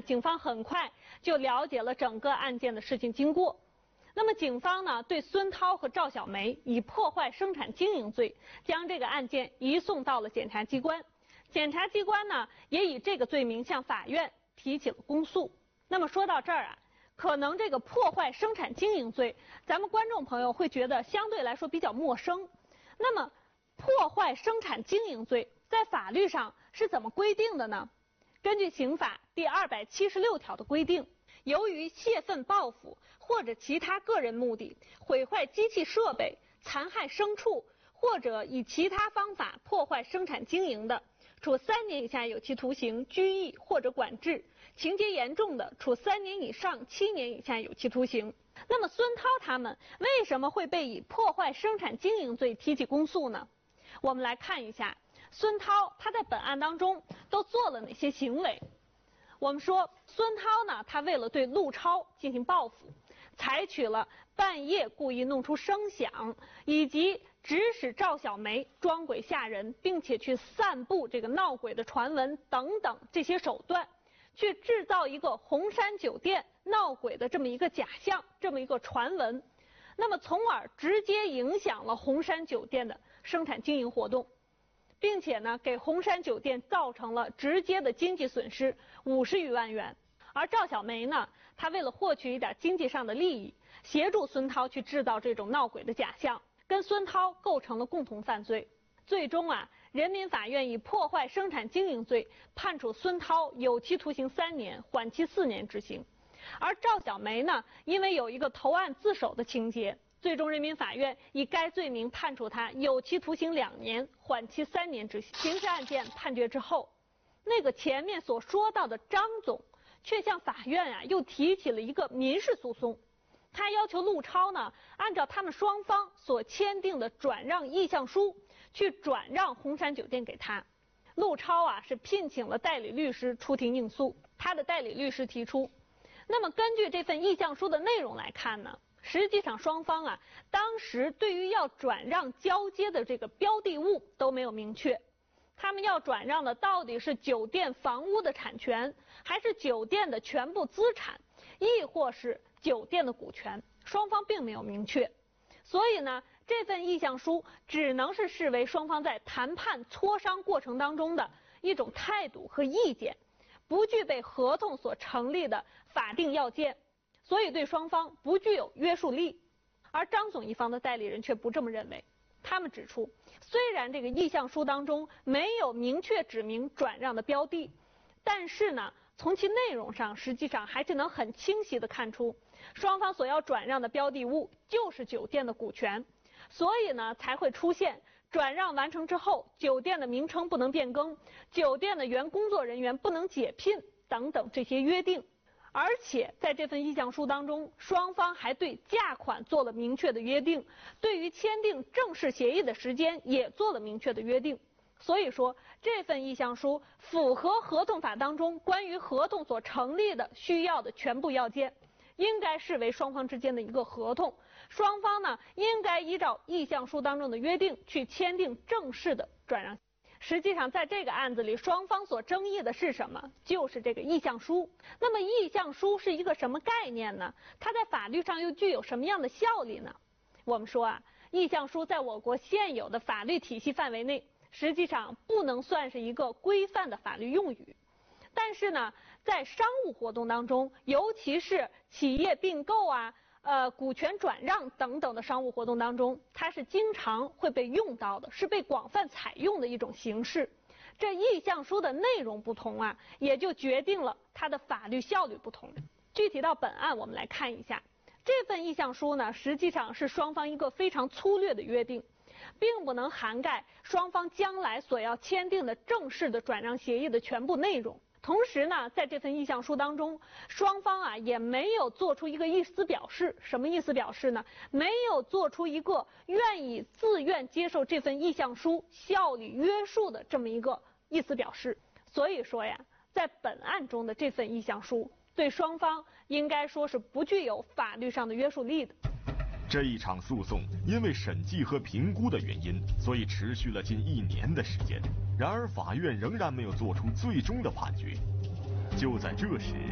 警方很快就了解了整个案件的事情经过。那么警方呢，对孙涛和赵小梅以破坏生产经营罪将这个案件移送到了检察机关。检察机关呢，也以这个罪名向法院提起了公诉。那么说到这儿啊，可能这个破坏生产经营罪，咱们观众朋友会觉得相对来说比较陌生。那么破坏生产经营罪在法律上是怎么规定的呢？根据刑法第276条的规定，由于泄愤报复或者其他个人目的毁坏机器设备、残害牲畜或者以其他方法破坏生产经营的，处3年以下有期徒刑、拘役或者管制；情节严重的，处3年以上7年以下有期徒刑。那么孙涛他们为什么会被以破坏生产经营罪提起公诉呢？我们来看一下孙涛他在本案当中都做了哪些行为。我们说孙涛呢，他为了对陆超进行报复，采取了半夜故意弄出声响，以及指使赵小梅装鬼吓人，并且去散布这个闹鬼的传闻等等这些手段，去制造一个红山酒店闹鬼的这么一个假象，这么一个传闻，那么从而直接影响了红山酒店的生产经营活动，并且呢，给红山酒店造成了直接的经济损失50余万元。而赵小梅呢，她为了获取一点经济上的利益，协助孙涛去制造这种闹鬼的假象，跟孙涛构成了共同犯罪。最终啊，人民法院以破坏生产经营罪判处孙涛有期徒刑3年，缓期4年执行。而赵小梅呢，因为有一个投案自首的情节，最终人民法院以该罪名判处他有期徒刑2年，缓期3年执行。刑事案件判决之后，那个前面所说到的张总却向法院啊又提起了一个民事诉讼，他要求陆超呢按照他们双方所签订的转让意向书去转让红山酒店给他。陆超啊是聘请了代理律师出庭应诉，他的代理律师提出，那么根据这份意向书的内容来看呢，实际上双方啊当时对于要转让交接的这个标的物都没有明确，他们要转让的到底是酒店房屋的产权，还是酒店的全部资产，亦或是酒店的股权，双方并没有明确。所以呢，这份意向书只能是视为双方在谈判磋商过程当中的一种态度和意见，不具备合同所成立的法定要件，所以对双方不具有约束力。而张总一方的代理人却不这么认为，他们指出，虽然这个意向书当中没有明确指明转让的标的，但是呢，从其内容上实际上还是能很清晰地看出，双方所要转让的标的物就是酒店的股权，所以呢才会出现转让完成之后酒店的名称不能变更，酒店的原工作人员不能解聘等等这些约定。而且在这份意向书当中，双方还对价款做了明确的约定，对于签订正式协议的时间也做了明确的约定。所以说，这份意向书符合合同法当中关于合同所成立的需要的全部要件，应该视为双方之间的一个合同。双方呢，应该依照意向书当中的约定去签订正式的转让。实际上在这个案子里，双方所争议的是什么？就是这个意向书。那么意向书是一个什么概念呢？它在法律上又具有什么样的效力呢？我们说啊，意向书在我国现有的法律体系范围内，实际上不能算是一个规范的法律用语。但是呢，在商务活动当中，尤其是企业并购啊、股权转让等等的商务活动当中，它是经常会被用到的，是被广泛采用的一种形式。这意向书的内容不同啊，也就决定了它的法律效率不同。具体到本案，我们来看一下，这份意向书呢，实际上是双方一个非常粗略的约定，并不能涵盖双方将来所要签订的正式的转让协议的全部内容。同时呢，在这份意向书当中，双方啊也没有做出一个意思表示。什么意思表示呢？没有做出一个自愿接受这份意向书效力约束的这么一个意思表示。所以说呀，在本案中的这份意向书对双方应该说是不具有法律上的约束力的。 这一场诉讼因为审计和评估的原因，所以持续了近1年的时间。然而法院仍然没有做出最终的判决。就在这时，